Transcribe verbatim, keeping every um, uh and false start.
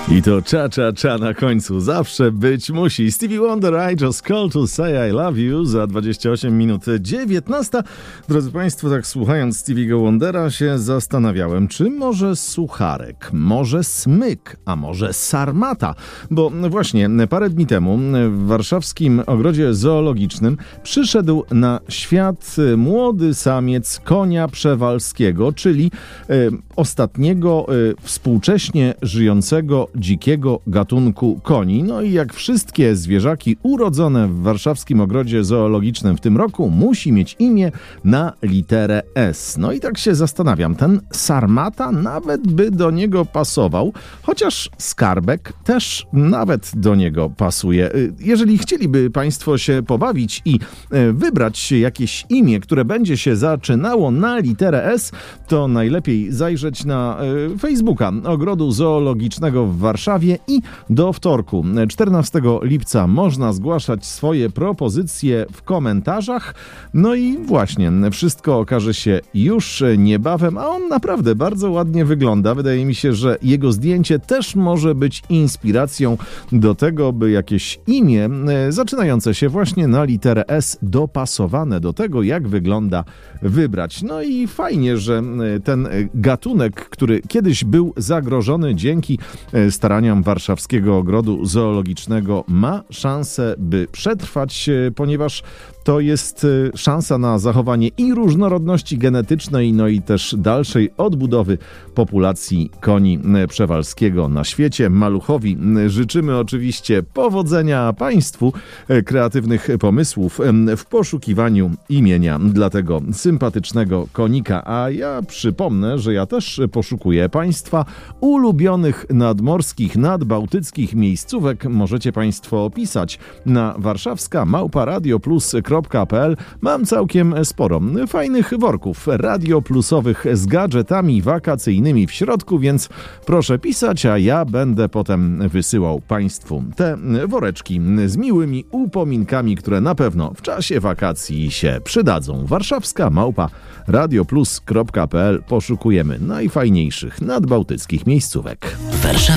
I to cza, cza, cza na końcu zawsze być musi. Stevie Wonder, I just call to say I love you za dwadzieścia osiem minut dziewiętnasta. Drodzy Państwo, tak słuchając Stevie'ego Wondera się zastanawiałem, czy może sucharek, może smyk, a może sarmata. Bo właśnie parę dni temu w warszawskim ogrodzie zoologicznym przyszedł na świat młody samiec konia przewalskiego, czyli e, ostatniego e, współcześnie żyjącego dzikiego gatunku koni. No i jak wszystkie zwierzaki urodzone w warszawskim ogrodzie zoologicznym w tym roku, musi mieć imię na literę S. No i tak się zastanawiam, ten sarmata nawet by do niego pasował, chociaż skarbek też nawet do niego pasuje. Jeżeli chcieliby Państwo się pobawić i wybrać jakieś imię, które będzie się zaczynało na literę S, to najlepiej zajrzeć na Facebooka Ogrodu Zoologicznego w Warszawie i do wtorku, czternastego lipca, można zgłaszać swoje propozycje w komentarzach. No i właśnie, wszystko okaże się już niebawem, a on naprawdę bardzo ładnie wygląda. Wydaje mi się, że jego zdjęcie też może być inspiracją do tego, by jakieś imię zaczynające się właśnie na literę S, dopasowane do tego, jak wygląda, wybrać. No i fajnie, że ten gatunek, który kiedyś był zagrożony, dzięki staraniom Warszawskiego Ogrodu Zoologicznego ma szansę, by przetrwać, ponieważ to jest szansa na zachowanie i różnorodności genetycznej, no i też dalszej odbudowy populacji koni przewalskiego na świecie. Maluchowi życzymy oczywiście powodzenia, a Państwu kreatywnych pomysłów w poszukiwaniu imienia dla tego sympatycznego konika. A ja przypomnę, że ja też poszukuję Państwa ulubionych nadmorskich, nadbałtyckich miejscówek. Możecie Państwo opisać na warszawska małpa radio plus kropka p l. Mam całkiem sporo fajnych worków radioplusowych z gadżetami wakacyjnymi w środku, więc proszę pisać, a ja będę potem wysyłał Państwu te woreczki z miłymi upominkami, które na pewno w czasie wakacji się przydadzą. Warszawska małpa radio plus kropka p l. Poszukujemy najfajniejszych nadbałtyckich miejscówek. Warszawa.